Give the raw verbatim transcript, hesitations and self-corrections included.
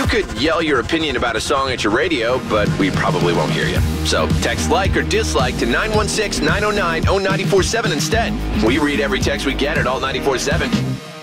could yell your opinion about a song at your radio, but we probably won't hear you. So text like or dislike to nine one six, nine oh nine, oh nine four seven instead. We read every text we get at Alt nine four seven.